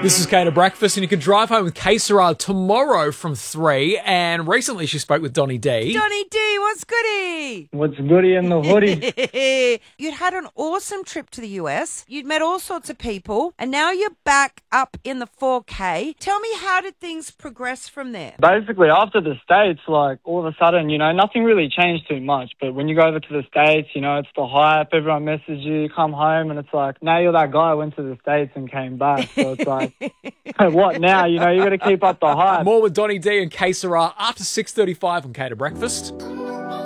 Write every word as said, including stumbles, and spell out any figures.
This is Kate at Breakfast, and you can drive home with K Sarah tomorrow from three. And recently she spoke with Donny D. Donny D, what's goody? What's goody in the hoodie? You'd had an awesome trip to the U S. You'd met all sorts of people, and now you're back up in the four K. Tell me, how did things progress from there? Basically, after the States, like, all of a sudden, you know, nothing really changed too much. But when you go over to the States, you know, it's the hype. Everyone messages you, you come home, and it's like, now you're that guy who went to the States and came back. So it's like, what now? You know, you got to keep up the hype. More with Donny D and K Sarah after six thirty-five on Kate at Breakfast.